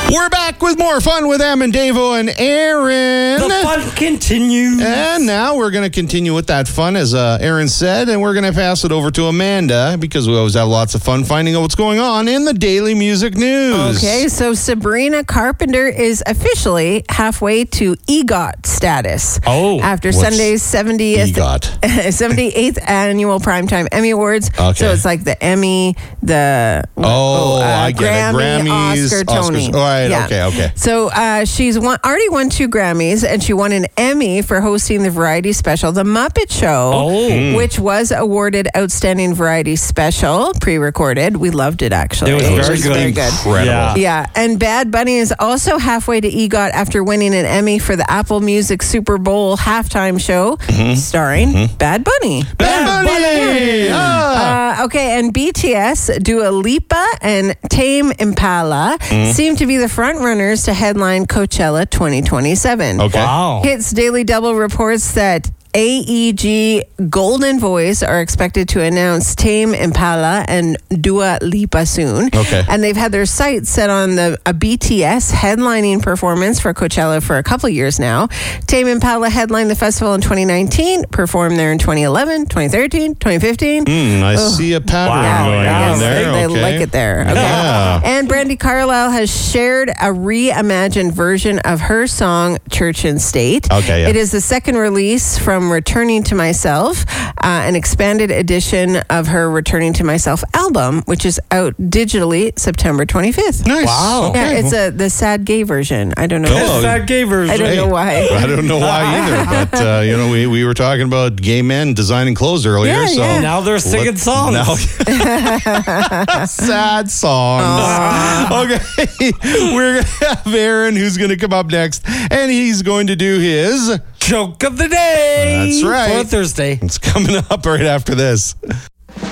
We're back with more fun with Em and Davo and Aaron. The fun continues. And now we're going to continue with that fun, as Aaron said, and we're going to pass it over to Amanda because we always have lots of fun finding out what's going on in the daily music news. Okay, so Sabrina Carpenter is officially halfway to EGOT status. Oh, after what's Sunday's 78th annual Primetime Emmy Awards. Okay. So it's like the Emmy, the I get it. Grammys, Oscar, Tony. Oscars. All right, Yeah. okay. So she's already won 2 Grammys, and she won an Emmy for hosting the variety special The Muppet Show, which was awarded Outstanding Variety Special, pre-recorded. We loved it, actually. It was very good. Incredible. Yeah, and Bad Bunny is also halfway to EGOT after winning an Emmy for the Apple Music Super Bowl halftime show, starring Bad Bunny. Bad Bunny! Okay, and BTS, Dua Lipa, and Tame Impala seem to be the front runners to headline Coachella 2027. Okay. Wow. Hits Daily Double reports that AEG Golden Voice are expected to announce Tame Impala and Dua Lipa soon. Okay. And they've had their sights set on a BTS headlining performance for Coachella for a couple years now. Tame Impala headlined the festival in 2019, performed there in 2011, 2013, 2015. I see a pattern going on there. They Okay. like it there. Okay. Yeah. And Brandi Carlile has shared a reimagined version of her song Church and State. Okay, yeah. It is the second release from Returning to Myself, an expanded edition of her Returning to Myself album, which is out digitally September 25th. Nice. Wow. Okay. Yeah, it's the sad gay version. I don't know. Oh. That gay version. I don't know why. I don't know why either, but we were talking about gay men designing clothes earlier, Yeah, so yeah. Now they're singing songs. Now, sad songs. Okay, we're gonna have Aaron, who's gonna come up next, and he's going to do his Joke of the day. That's right. For Thursday. It's coming up right after this.